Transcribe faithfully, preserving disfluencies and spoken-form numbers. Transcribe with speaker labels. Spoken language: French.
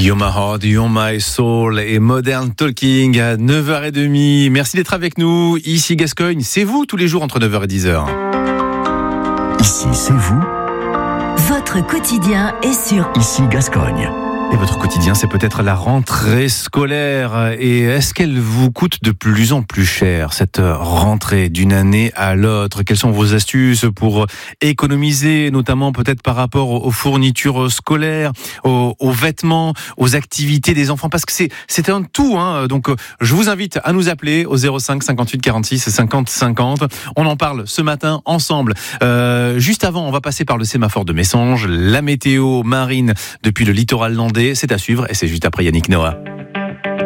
Speaker 1: You're my heart, you're my soul et Modern Talking à neuf heures trente. Merci d'être avec nous. Ici Gascogne, c'est vous tous les jours entre neuf heures et dix heures.
Speaker 2: Ici, c'est vous.
Speaker 3: Votre quotidien est sur
Speaker 2: Ici Gascogne.
Speaker 1: Et votre quotidien, c'est peut-être la rentrée scolaire. Et est-ce qu'elle vous coûte de plus en plus cher, cette rentrée d'une année à l'autre? Quelles sont vos astuces pour économiser, notamment peut-être par rapport aux fournitures scolaires, aux, aux vêtements, aux activités des enfants? Parce que c'est, c'est un tout, hein. Donc, je vous invite à nous appeler au zéro cinq cinquante-huit quarante-six cinquante cinquante. On en parle ce matin ensemble. Euh, juste avant, on va passer par le sémaphore de Messanges, la météo marine depuis le littoral landais. C'est à suivre et c'est juste après Yannick Noah.